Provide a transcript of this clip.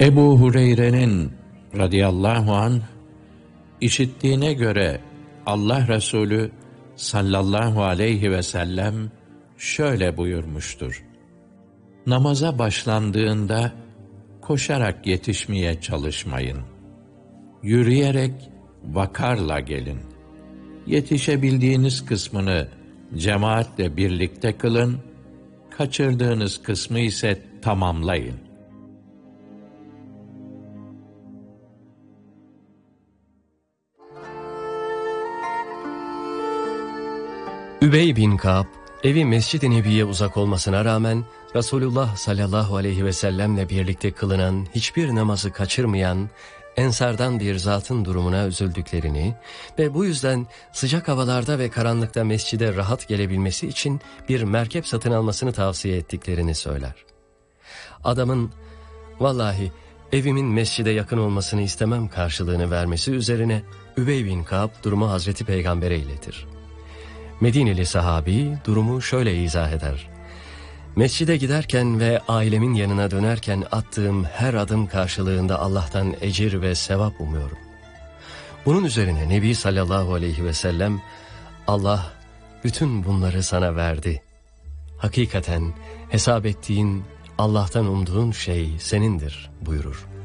Ebu Hureyre'nin radıyallahu anh işittiğine göre Allah Resulü sallallahu aleyhi ve sellem şöyle buyurmuştur: Namaza başlandığında koşarak yetişmeye çalışmayın. Yürüyerek vakarla gelin. Yetişebildiğiniz kısmını cemaatle birlikte kılın, kaçırdığınız kısmı ise tamamlayın. Übey bin Ka'b, evi Mescid-i Nebi'ye uzak olmasına rağmen Resulullah sallallahu aleyhi ve sellemle birlikte kılınan, hiçbir namazı kaçırmayan ensardan bir zatın durumuna üzüldüklerini ve bu yüzden sıcak havalarda ve karanlıkta mescide rahat gelebilmesi için bir merkep satın almasını tavsiye ettiklerini söyler. Adamın, "Vallahi evimin mescide yakın olmasını istemem" karşılığını vermesi üzerine Übey bin Ka'b durumu Hazreti Peygamber'e iletir. Medineli sahabi durumu şöyle izah eder: "Mescide giderken ve ailemin yanına dönerken attığım her adım karşılığında Allah'tan ecir ve sevap umuyorum." Bunun üzerine Nebi sallallahu aleyhi ve sellem, "Allah bütün bunları sana verdi. Hakikaten hesap ettiğin, Allah'tan umduğun şey senindir" buyurur.